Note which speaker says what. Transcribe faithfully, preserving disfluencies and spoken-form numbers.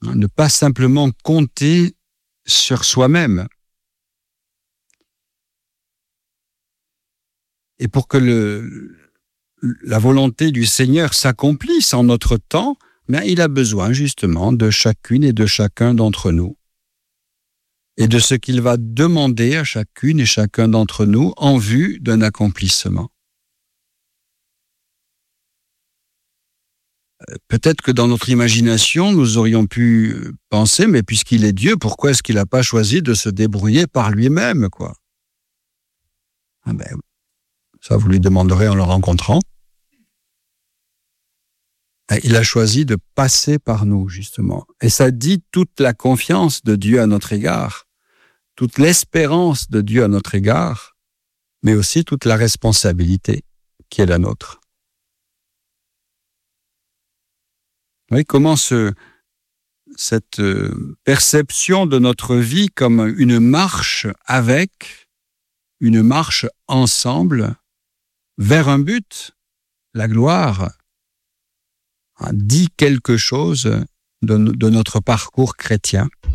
Speaker 1: Ne pas simplement compter sur soi-même. Et pour que le, la volonté du Seigneur s'accomplisse en notre temps, ben, il a besoin justement de chacune et de chacun d'entre nous. Et de ce qu'il va demander à chacune et chacun d'entre nous en vue d'un accomplissement. Peut-être que dans notre imagination, nous aurions pu penser, mais puisqu'il est Dieu, pourquoi est-ce qu'il n'a pas choisi de se débrouiller par lui-même, quoi? Ah ben, ça, vous lui demanderez en le rencontrant. Il a choisi de passer par nous, justement. Et ça dit toute la confiance de Dieu à notre égard, toute l'espérance de Dieu à notre égard, mais aussi toute la responsabilité qui est la nôtre. Vous voyez comment ce, cette perception de notre vie comme une marche avec, une marche ensemble vers un but, la gloire, dit quelque chose de, de notre parcours chrétien.